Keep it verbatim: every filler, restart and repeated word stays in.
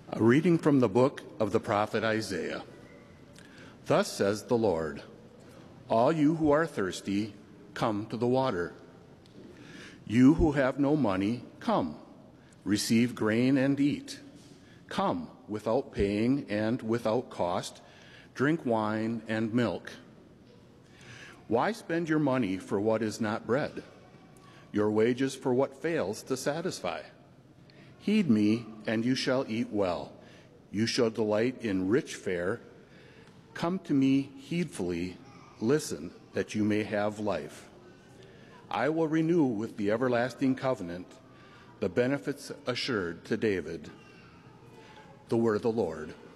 A reading from the book of the prophet Isaiah. Thus says the Lord, all you who are thirsty, come to the water. You who have no money, come, receive grain and eat. Come without paying and without cost, drink wine and milk. Why spend your money for what is not bread, your wages for what fails to satisfy? Heed me, and you shall eat well. You shall delight in rich fare. Come to me heedfully, listen, that you may have life. I will renew with the everlasting covenant the benefits assured to David. The word of the Lord.